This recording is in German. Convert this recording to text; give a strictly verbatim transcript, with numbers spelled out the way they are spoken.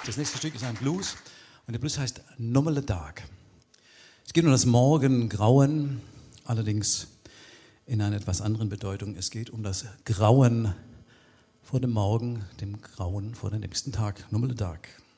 Das nächste Stück ist ein Blues und der Blues heißt Nochmal a Tag. Es geht um das Morgengrauen, allerdings in einer etwas anderen Bedeutung. Es geht um das Grauen vor dem Morgen, dem Grauen vor dem nächsten Tag. Nochmal a Tag.